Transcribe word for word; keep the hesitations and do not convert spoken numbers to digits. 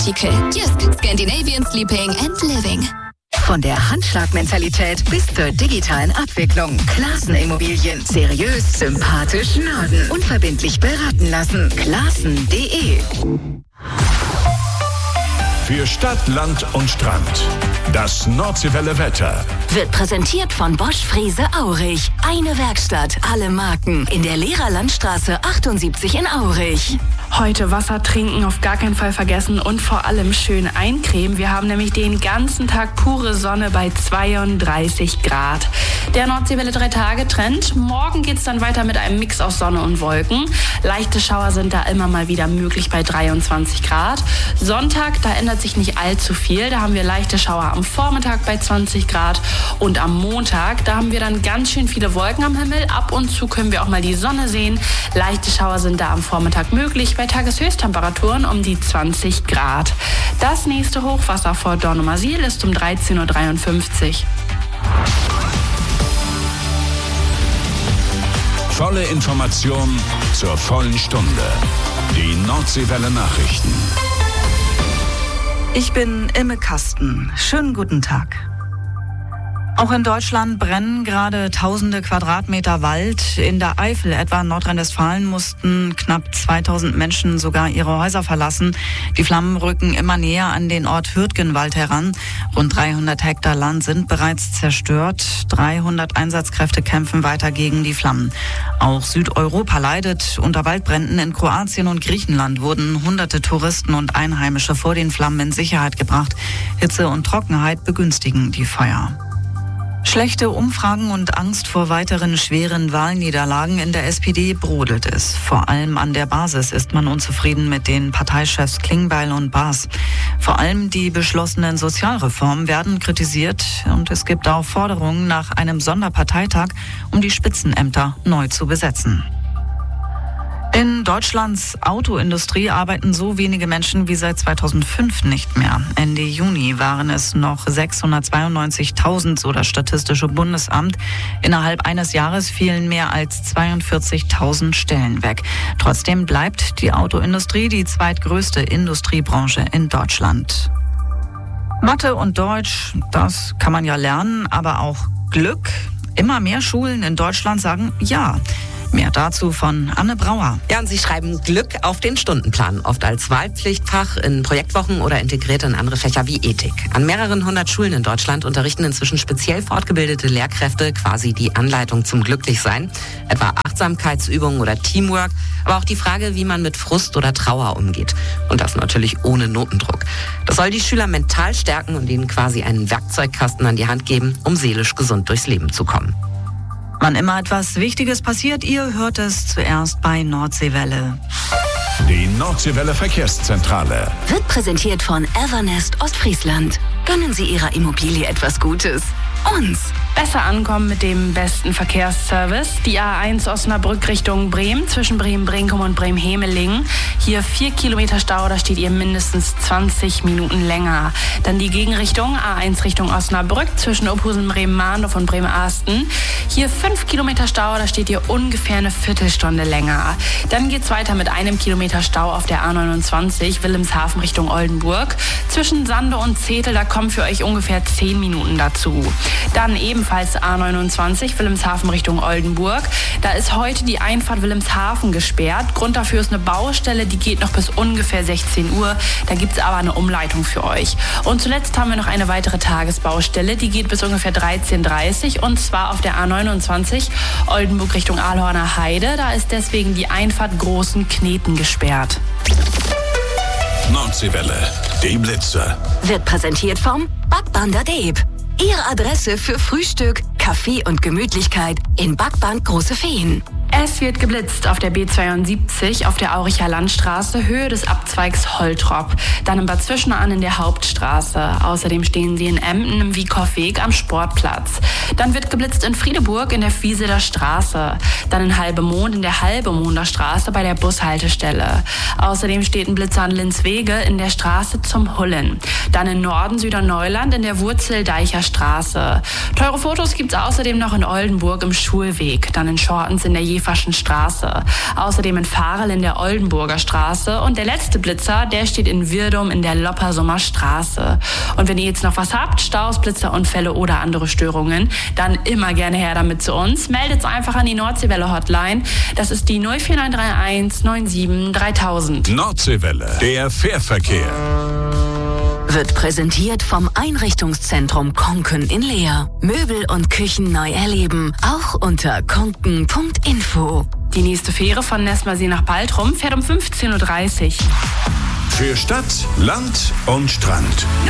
Artikel. Jysk, Scandinavian Sleeping and Living. Von der Handschlagmentalität bis zur digitalen Abwicklung. Classen Immobilien. Seriös, sympathisch, Norden. Unverbindlich beraten lassen. Classen punkt de. Für Stadt, Land und Strand. Das Nordseewelle Wetter. Wird präsentiert von Bosch Frese Aurich. Eine Werkstatt, alle Marken. In der Lehrerlandstraße achtundsiebzig in Aurich. Heute Wasser trinken auf gar keinen Fall vergessen und vor allem schön eincremen. Wir haben nämlich den ganzen Tag pure Sonne bei zweiunddreißig Grad. Der Nordseewelle drei Tage Trend. Morgen geht's dann weiter mit einem Mix aus Sonne und Wolken. Leichte Schauer sind da immer mal wieder möglich bei dreiundzwanzig Grad. Sonntag, da ändert sich nicht allzu viel. Da haben wir leichte Schauer am Vormittag bei zwanzig Grad. Und am Montag, da haben wir dann ganz schön viele Wolken am Himmel. Ab und zu können wir auch mal die Sonne sehen. Leichte Schauer sind da am Vormittag möglich. Bei Tageshöchsttemperaturen um die zwanzig Grad. Das nächste Hochwasser vor Dornumersiel ist um dreizehn Uhr dreiundfünfzig. Volle Information zur vollen Stunde. Die Nordseewelle Nachrichten. Ich bin Imme Kasten. Schönen guten Tag. Auch in Deutschland brennen gerade tausende Quadratmeter Wald. In der Eifel, etwa in Nordrhein-Westfalen, mussten knapp zweitausend Menschen sogar ihre Häuser verlassen. Die Flammen rücken immer näher an den Ort Hürtgenwald heran. Rund dreihundert Hektar Land sind bereits zerstört. dreihundert Einsatzkräfte kämpfen weiter gegen die Flammen. Auch Südeuropa leidet unter Waldbränden. In Kroatien und Griechenland wurden hunderte Touristen und Einheimische vor den Flammen in Sicherheit gebracht. Hitze und Trockenheit begünstigen die Feuer. Schlechte Umfragen und Angst vor weiteren schweren Wahlniederlagen in der S P D brodelt es. Vor allem an der Basis ist man unzufrieden mit den Parteichefs Klingbeil und Baas. Vor allem die beschlossenen Sozialreformen werden kritisiert und es gibt auch Forderungen nach einem Sonderparteitag, um die Spitzenämter neu zu besetzen. In Deutschlands Autoindustrie arbeiten so wenige Menschen wie seit zweitausendfünf nicht mehr. Ende Juni waren es noch sechshundertzweiundneunzigtausend, so das Statistische Bundesamt. Innerhalb eines Jahres fielen mehr als zweiundvierzigtausend Stellen weg. Trotzdem bleibt die Autoindustrie die zweitgrößte Industriebranche in Deutschland. Mathe und Deutsch, das kann man ja lernen, aber auch Glück. Immer mehr Schulen in Deutschland sagen ja. Mehr dazu von Anne Brauer. Ja, und sie schreiben Glück auf den Stundenplan, oft als Wahlpflichtfach in Projektwochen oder integriert in andere Fächer wie Ethik. An mehreren hundert Schulen in Deutschland unterrichten inzwischen speziell fortgebildete Lehrkräfte quasi die Anleitung zum Glücklichsein, etwa Achtsamkeitsübungen oder Teamwork, aber auch die Frage, wie man mit Frust oder Trauer umgeht. Und das natürlich ohne Notendruck. Das soll die Schüler mental stärken und ihnen quasi einen Werkzeugkasten an die Hand geben, um seelisch gesund durchs Leben zu kommen. Wann immer etwas Wichtiges passiert, ihr hört es zuerst bei Nordseewelle. Die Nordseewelle Verkehrszentrale Wird präsentiert von Evernest Ostfriesland. Gönnen Sie Ihrer Immobilie etwas Gutes. Uns. Besser ankommen mit dem besten Verkehrsservice. Die A eins Osnabrück Richtung Bremen, zwischen Bremen-Brinkum und Bremen-Hemelingen. Hier vier Kilometer Stau, da steht ihr mindestens zwanzig Minuten länger. Dann die Gegenrichtung, A eins Richtung Osnabrück, zwischen Ophusen, Bremen-Mahndorf und Bremen-Arsten. Hier fünf Kilometer Stau, da steht ihr ungefähr eine Viertelstunde länger. Dann geht's weiter mit einem Kilometer Stau auf der A neunundzwanzig, Wilhelmshaven Richtung Oldenburg. Zwischen Sande und Zetel, da kommen für euch ungefähr zehn Minuten dazu. Dann ebenfalls A neunundzwanzig, Wilhelmshaven Richtung Oldenburg. Da ist heute die Einfahrt Wilhelmshaven gesperrt. Grund dafür ist eine Baustelle, die geht noch bis ungefähr sechzehn Uhr. Da gibt's aber eine Umleitung für euch. Und zuletzt haben wir noch eine weitere Tagesbaustelle, die geht bis ungefähr dreizehn Uhr dreißig und zwar auf der A neunundzwanzig, Oldenburg Richtung Aalhorner Heide. Da ist deswegen die Einfahrt Großen Kneten gesperrt. Nordseewelle, die Blitzer. Wird präsentiert vom Backbander Deeb. Ihre Adresse für Frühstück, Kaffee und Gemütlichkeit in Backband Große Feen. Es wird geblitzt auf der B zweiundsiebzig auf der Auricher Landstraße, Höhe des Abzweigs Holtrop. Dann in Bad Zwischenahn in der Hauptstraße. Außerdem stehen sie in Emden im Wiekow-Weg am Sportplatz. Dann wird geblitzt in Friedeburg in der Fieseler Straße. Dann in Halbemond in der Halbemonder Straße bei der Bushaltestelle. Außerdem steht ein Blitzer an Linzwege in der Straße zum Hullen. Dann in Norden Süderneuland in der Wurzeldeicher Straße. Teure Fotos gibt's außerdem noch in Oldenburg im Schulweg, dann in Schortens in der Jeverschen Straße, außerdem in Varel in der Oldenburger Straße und der letzte Blitzer, der steht in Wirdum in der Loppersummer Straße. Und wenn ihr jetzt noch was habt, Staus, Blitzerunfälle oder andere Störungen, dann immer gerne her damit zu uns. Meldet einfach an die Nordseewelle Hotline. Das ist die null vier neun drei eins neun sieben dreitausend. Nordseewelle, der Fährverkehr. Wird präsentiert vom Einrichtungszentrum Konken in Leer. Möbel und Küchen neu erleben, auch unter konken punkt info. Die nächste Fähre von Nessmersee nach Baltrum fährt um fünfzehn Uhr dreißig. Für Stadt, Land und Strand.